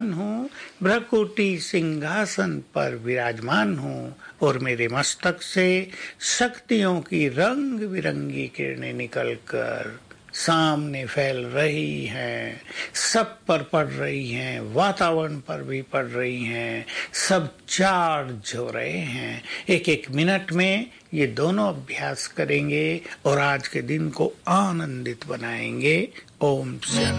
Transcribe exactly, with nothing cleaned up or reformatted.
हूँ, भ्रकुटी सिंहासन पर विराजमान हूँ और मेरे मस्तक से शक्तियों की रंग बिरंगी किरणें निकलकर सामने फैल रही हैं, सब पर पड़ रही हैं, वातावरण पर भी पड़ रही हैं, सब चार्ज हो रहे हैं। एक एक मिनट में ये दोनों अभ्यास करेंगे और आज के दिन को आनंदित बनाएंगे। ओम शांति।